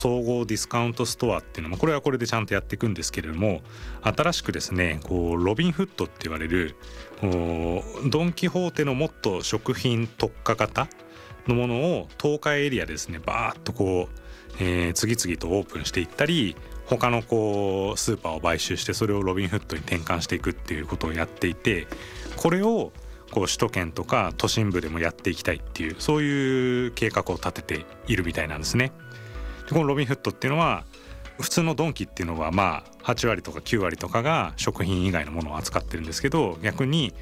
総合ディスカウントストアっていうのもこれはこれでちゃんとやっていくんですけれども、新しくですねロビンフッドって言われるドン・キホーテのもっと食品特化型のものを東海エリアでですねバーッと次々とオープンしていったり、他のスーパーを買収してそれをロビンフッドに転換していくっていうことをやっていて、これを首都圏とか都心部でもやっていきたいっていうそういう計画を立てているみたいなんですね。でこのロビンフッドっていうのは普通のドンキっていうのは8割とか9割とかが食品以外のものを扱ってるんですけど、逆に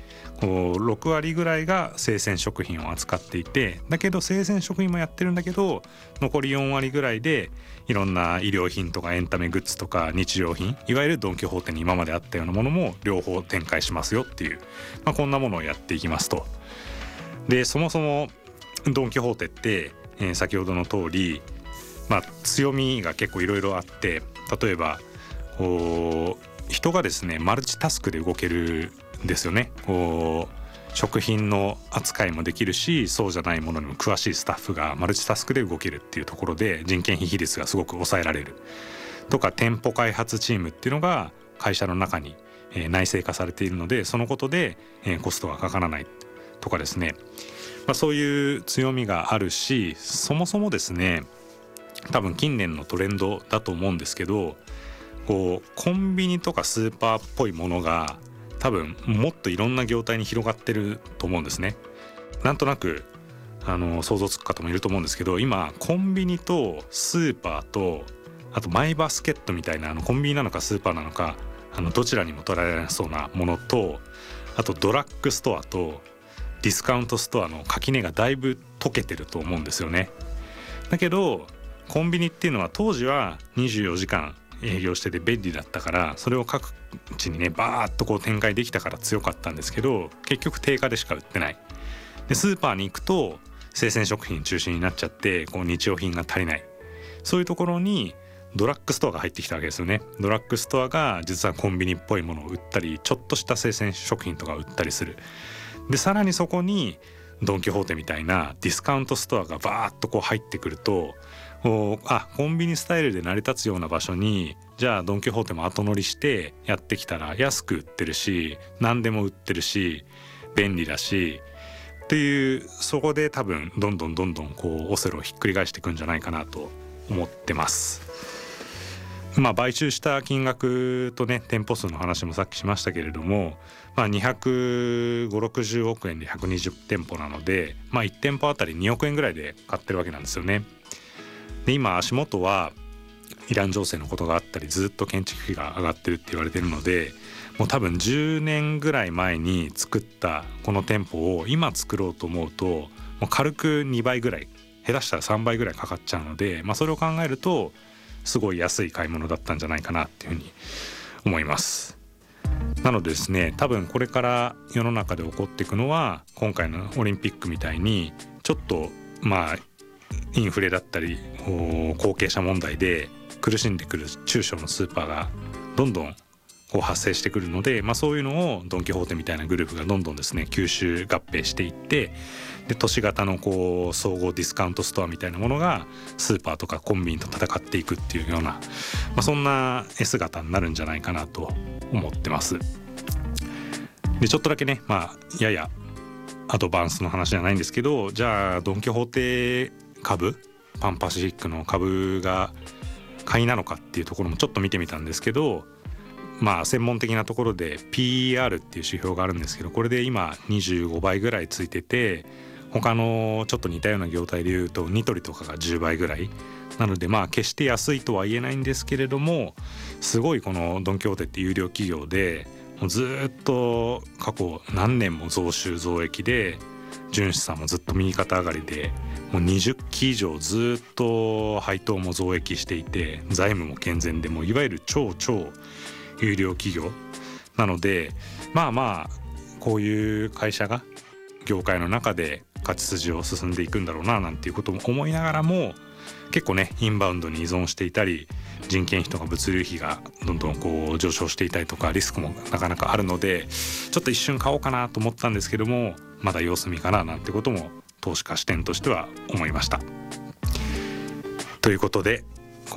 6割ぐらいが生鮮食品を扱っていて、だけど生鮮食品もやってるんだけど残り4割ぐらいでいろんな衣料品とかエンタメグッズとか日用品、いわゆるドン・キホーテに今まであったようなものも両方展開しますよっていう、こんなものをやっていきますと。でそもそもドン・キホーテって、先ほどの通り強みが結構いろいろあって、例えば人がですねマルチタスクで動けるんですよね。食品の扱いもできるし、そうじゃないものにも詳しいスタッフがマルチタスクで動けるっていうところで人件費比率がすごく抑えられるとか、店舗開発チームっていうのが会社の中に内製化されているので、そのことでコストがかからないとかですね、そういう強みがあるし、そもそもですね多分近年のトレンドだと思うんですけど、コンビニとかスーパーっぽいものが多分もっといろんな業態に広がってると思うんですね。なんとなく想像つく方もいると思うんですけど、今コンビニとスーパーとあとマイバスケットみたいなコンビニなのかスーパーなのかどちらにも捉えられそうなものと、あとドラッグストアとディスカウントストアの垣根がだいぶ解けてると思うんですよね。だけどコンビニっていうのは当時は24時間営業してて便利だったから、それを各地にねバーッと展開できたから強かったんですけど、結局定価でしか売ってない。でスーパーに行くと生鮮食品中心になっちゃって日用品が足りない。そういうところにドラッグストアが入ってきたわけですよね。ドラッグストアが実はコンビニっぽいものを売ったり、ちょっとした生鮮食品とか売ったりする。でさらにそこにドン・キホーテみたいなディスカウントストアがバーッと入ってくると、コンビニスタイルで成り立つような場所にじゃあドン・キホーテも後乗りしてやってきたら安く売ってるし何でも売ってるし便利だしっていう、そこで多分どんどんオセロをひっくり返していくんじゃないかなと思ってます。買収した金額とね店舗数の話もさっきしましたけれども、250-60億円で120店舗なので、1店舗あたり2億円ぐらいで買ってるわけなんですよね。で今足元はイラン情勢のことがあったりずっと建築費が上がってるって言われてるので、もう多分10年ぐらい前に作ったこの店舗を今作ろうと思うともう軽く2倍ぐらい、下手したら3倍ぐらいかかっちゃうので、それを考えるとすごい安い買い物だったんじゃないかなっていうふうに思います。なのでですね、多分これから世の中で起こっていくのは今回のオリンピックみたいにちょっとインフレだったり後継者問題で苦しんでくる中小のスーパーがどんどん発生してくるので、そういうのをドン・キホーテみたいなグループがどんどんですね吸収合併していって、で都市型の総合ディスカウントストアみたいなものがスーパーとかコンビニと戦っていくっていうような、そんな姿になるんじゃないかなと思ってます。でちょっとだけねややアドバンスの話じゃないんですけど、じゃあドン・キホーテ株パンパシフィックの株が買いなのかっていうところもちょっと見てみたんですけど、専門的なところで PER っていう指標があるんですけど、これで今25倍ぐらいついてて、他のちょっと似たような業態でいうとニトリとかが10倍ぐらいなので、決して安いとは言えないんですけれども、すごいこのドン・キホーテって有料企業でもうずっと過去何年も増収増益で純資産もずっと右肩上がりで、もう20期以上ずっと配当も増益していて財務も健全で、もういわゆる超有料企業なので、こういう会社が業界の中で勝ち筋を進んでいくんだろうななんていうことも思いながらも、結構ねインバウンドに依存していたり人件費とか物流費がどんどん上昇していたりとかリスクもなかなかあるので、ちょっと一瞬買おうかなと思ったんですけども、まだ様子見かななんてことも投資家視点としては思いました。ということで